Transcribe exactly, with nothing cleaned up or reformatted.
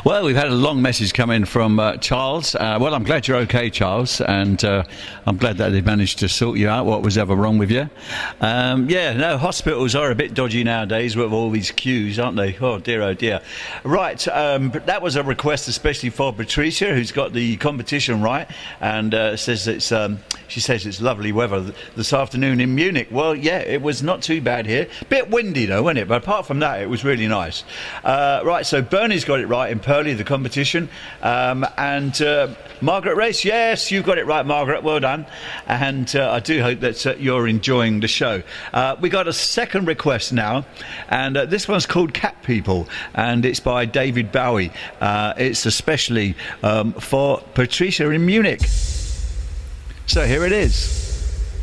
Well, we've had a long message come in from uh, Charles. Uh, well, I'm glad you're okay, Charles, and uh, I'm glad that they've managed to sort you out, what was ever wrong with you. Um, yeah, no, hospitals are a bit dodgy nowadays with all these queues, aren't they? Oh, dear, oh, dear. Right, um, that was a request especially for Patricia, who's got the competition right, and uh, says it's, um, she says it's lovely weather this afternoon in Munich. Well, yeah, it was not too bad here. Bit windy, though, wasn't it? But apart from that, it was really nice. Uh, right, so Bernie's got it right in Purley, the competition, um, and uh, Margaret Race, yes, you got it right, Margaret, well done, and uh, I do hope that uh, you're enjoying the show. Uh, we got a second request now, and uh, this one's called Cat People, and it's by David Bowie. Uh, it's especially um, for Patricia in Munich. So here it is.